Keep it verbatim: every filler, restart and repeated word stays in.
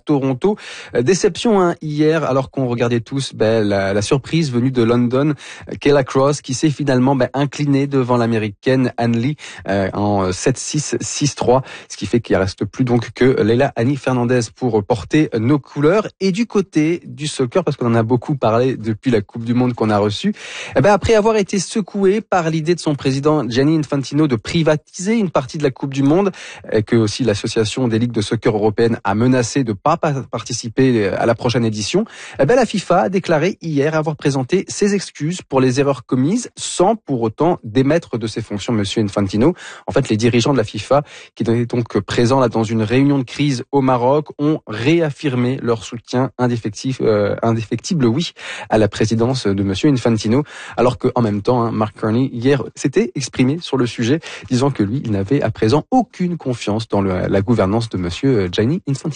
Toronto. Déception hein, hier, alors qu'on regardait tous ben, la, la surprise venue de London, Kayla Cross, qui s'est finalement ben, inclinée devant l'américaine Ann Lee euh, en sept six, six trois, ce qui fait qu'il ne reste plus donc que Leylah Annie Fernandez pour porter nos couleurs. Et du côté du soccer, parce qu'on en a beaucoup parlé depuis la Coupe du Monde qu'on a reçue, eh ben, après avoir été secoué par l'idée de son président Gianni Infantino de privatiser une partie de la Coupe du Monde, et que aussi l'association des ligues de soccer européennes a menacé de ne pas participer à la prochaine édition, eh ben, la FIFA a déclaré hier avoir présenté ses excuses pour les erreurs commises sans pour autant démettre de ses fonctions monsieur Infantino. En fait, les dirigeants de la FIFA, qui étaient donc présents là dans une réunion de crise au Maroc, ont réaffirmé leur soutien indéfectible, euh, indéfectible, oui, à la présidence de monsieur Infantino, alors qu'en même temps, hein, Mark Carney hier s'était exprimé sur le sujet, disant que lui, il n'avait à présent aucune confiance dans le, la gouvernance de monsieur Gianni Infantino.